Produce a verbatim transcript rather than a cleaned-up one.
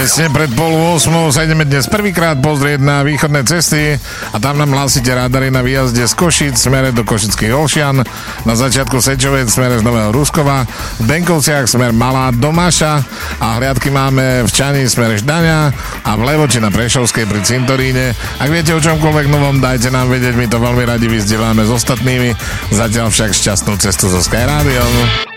Tesne pred pol osmou sa ideme dnes prvýkrát pozrieť na východné cesty a tam nám hlásite radary na výjazde z Košic smere do Košických Olšian, na začiatku Sečovec smere z Nového Ruskova, v Benkovciach smer Malá Domáša a hliadky máme v Čani smere Ždaňa a v Levoči na Prešovskej pri Cintoríne. Ak viete o čomkoľvek novom, dajte nám vedieť, my to veľmi radi vyzdieláme s ostatnými. Zatiaľ však šťastnú cestu so Sky Rádiom.